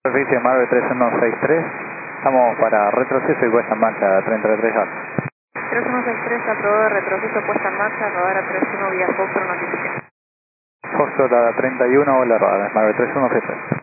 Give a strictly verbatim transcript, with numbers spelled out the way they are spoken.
Servicio Marvel tres uno seis tres, estamos para retroceso y puesta en marcha treinta y tres A. tres uno seis tres, aprobado de retroceso, puesta en marcha, radar a treinta y uno vía Foxtrot, notificación. Foxtrot a treinta y uno, hola radar, Marvel tres uno seis tres.